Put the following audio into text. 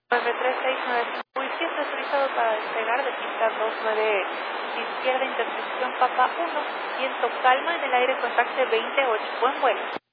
9369 Whisky es autorizado para despegar de pista 29 izquierda, intersección Papa 1, viento calma en el aire con taxi 28, buen vuelo.